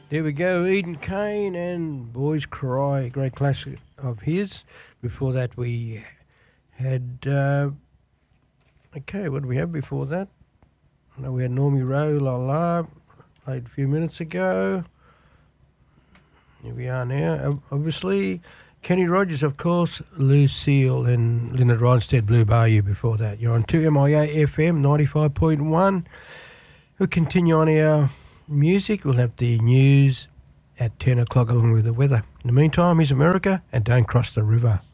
There we go, Eden Kane and Boys Cry, great classic of his. Before that, we had. Okay, what did we have before that? No, we had Normie Rowe, La La, played a few minutes ago. Here we are now, obviously. Kenny Rogers, of course, Lucille and Leonard Ronstadt, Blue Bayou before that. You're on 2MIA FM 95.1. We'll continue on our music. We'll have the news at 10 o'clock along with the weather. In the meantime, here's America and Don't Cross the River.